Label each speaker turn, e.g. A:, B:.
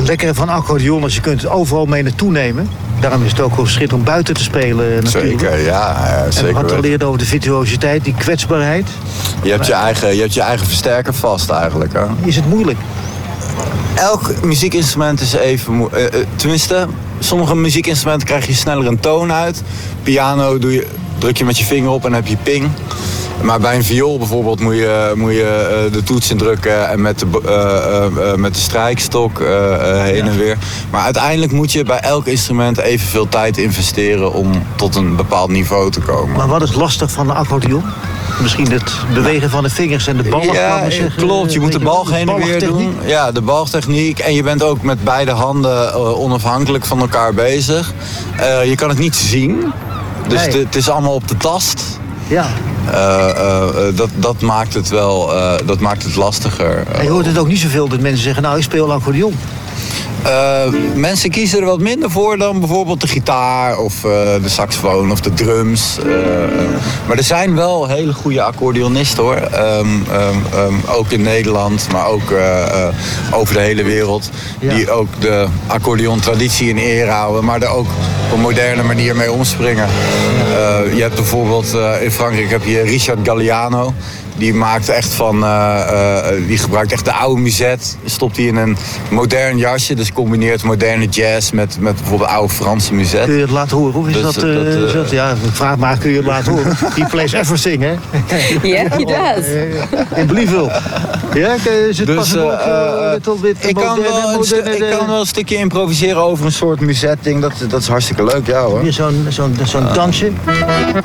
A: Het lekkere van accordeon is, je kunt het overal mee naartoe nemen. Daarom is het ook wel schitterend om buiten te spelen natuurlijk.
B: Zeker, ja. Zeker.
A: En we hadden geleerd over de virtuositeit, die kwetsbaarheid.
B: Je hebt je eigen versterker vast eigenlijk. Hè?
A: Is het moeilijk?
B: Elk muziekinstrument is even tenminste, sommige muziekinstrumenten krijg je sneller een toon uit. Piano druk je met je vinger op en heb je ping. Maar bij een viool bijvoorbeeld moet je de toets indrukken en met de strijkstok heen en weer. Maar uiteindelijk moet je bij elk instrument evenveel tijd investeren om tot een bepaald niveau te komen.
A: Maar wat is lastig van de accordeon? Misschien het bewegen van de vingers en de ballen.
B: Ja, klopt. Je moet de balg heen en weer doen. Ja, de balgtechniek. En je bent ook met beide handen onafhankelijk van elkaar bezig. Je kan het niet zien. Dus
A: Nee.
B: het is allemaal op de tast.
A: Ja.
B: Dat maakt het wel dat maakt het lastiger.
A: En je hoort het ook niet zoveel dat mensen zeggen, nou, ik speel accordeon.
B: Mensen kiezen er wat minder voor dan bijvoorbeeld de gitaar of de saxofoon of de drums. Maar er zijn wel hele goede accordeonisten hoor. Ook in Nederland, maar ook over de hele wereld.
A: Ja.
B: Die ook de accordeon-traditie in ere houden, maar er ook op een moderne manier mee omspringen. Je hebt bijvoorbeeld in Frankrijk heb je Richard Galliano. Die maakt echt die gebruikt echt de oude musette. Stopt die in een modern jasje. Dus combineert moderne jazz met bijvoorbeeld oude Franse musette.
A: Kun je het laten horen? Of is dat, ja, ik vraag maar, kun je het laten horen? He plays everything, hè?
C: Yeah, he does.
A: In Believille. Ja, is het possible little bit
B: ik kan wel een stukje improviseren over een soort musette-ding. Dat is hartstikke leuk, ja hoor.
A: Hier zo'n dansje.